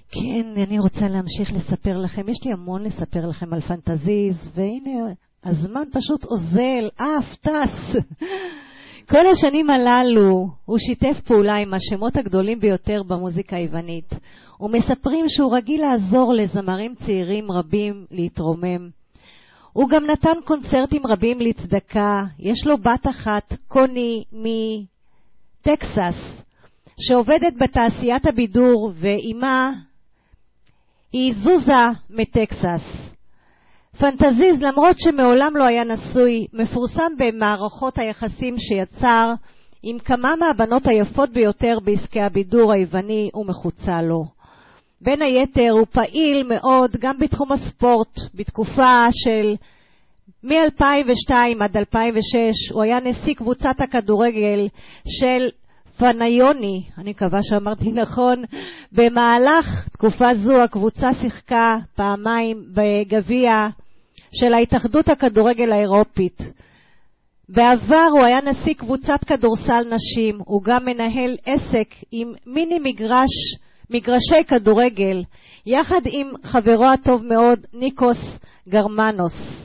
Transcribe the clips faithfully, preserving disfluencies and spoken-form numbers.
כן, אני רוצה להמשיך לספר לכם. יש לי המון לספר לכם על פנטזיז, והנה, הזמן פשוט עוזל, אף טס. כל השנים הללו הוא שיתף פעולה עם השמות הגדולים ביותר במוזיקה היוונית, ומספרים שהוא רגיל לעזור לזמרים צעירים רבים להתרומם. הוא גם נתן קונצרטים רבים לצדקה. יש לו בת אחת, קוני מטקסס, שעובדת בתעשיית הבידור, ואימה היא זוזה מטקסס. פנטזיז, למרות שמעולם לא היה נשוי, מפורסם במערכות היחסים שיצר עם כמה מהבנות היפות ביותר בעסקי הבידור היווני ומחוצה לו. בין היתר הוא פעיל מאוד גם בתחום הספורט. בתקופה של מ-אלפיים ושתיים עד אלפיים ושש הוא היה נשיא קבוצת הכדורגל של פניוני, אני מקווה שאמרתי נכון. במהלך תקופה זו הקבוצה שיחקה פעמיים בגביע של ההתאחדות הכדורגל האירופית. בעבר הוא היה נשיא קבוצת כדורסל נשים. הוא גם מנהל עסק עם מיני מגרש, מגרשי כדורגל, יחד עם חברו הטוב מאוד ניקוס גרמנוס.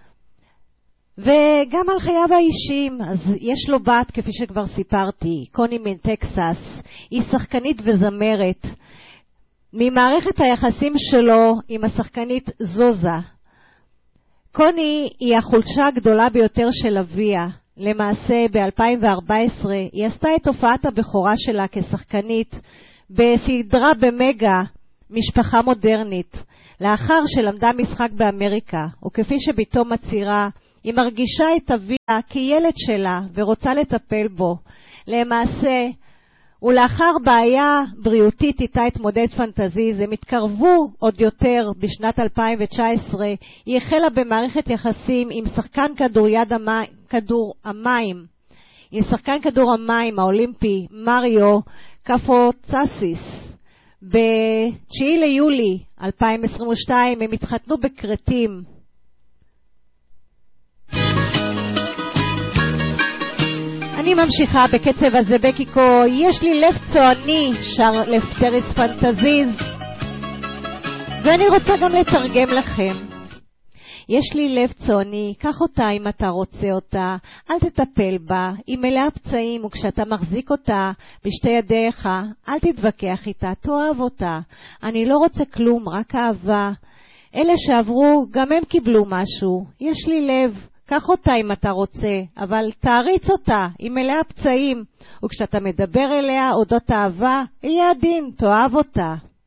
וגם על חייו האישיים, אז יש לו בת, כפי שכבר סיפרתי, קוני מטקסס. היא שחקנית וזמרת. ממערכת היחסים שלו עם השחקנית זוזה, קוני היא החולשה הגדולה ביותר של אביה. למעשה ב-אלפיים וארבע עשרה היא עשתה את הופעת הבכורה שלה כשחקנית בסדרה במגה, משפחה מודרנית, לאחר שלמדה משחק באמריקה. וכפי שבתום מצהירה, היא מרגישה את אביה כילד שלה ורוצה לטפל בו. למעשה, ולאחר בעיה בריאותית איתה התמודד פנטזיז, הם התקרבו עוד יותר. בשנת אלפיים תשע עשרה היא החלה במערכת יחסים עם שחקן כדוריד המים, כדור המים, עם שחקן כדור המים האולימפי מריו קפוצסיס. ב-תשיעי ליולי אלפיים עשרים ושתיים הם התחתנו בקרטים. אני ממשיכה בקצב הזה בקיקו. יש לי לב צועני, שר לפטריס פנטזיז, ואני רוצה גם לתרגם לכם. יש לי לב צועני, קח אותה אם אתה רוצה אותה, אל תטפל בה, היא מלאה פצעים, וכשאתה מחזיק אותה בשתי ידיך, אל תתווכח איתה, תאהב אותה. אני לא רוצה כלום, רק אהבה. אלה שעברו, גם הם קיבלו משהו. יש לי לב, קח אותה אם אתה רוצה, אבל תעריץ אותה, היא מלאה פצעים, וכשאתה מדבר אליה אודות אהבה, היא עדין, תאהב אותה.